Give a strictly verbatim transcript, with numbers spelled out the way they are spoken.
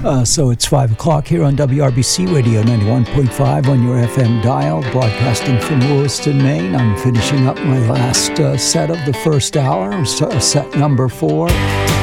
Uh, so it's five o'clock here on W R B C Radio ninety-one point five on your F M dial, broadcasting from Lewiston, Maine. I'm finishing up my last uh, set of the first hour, so set number four.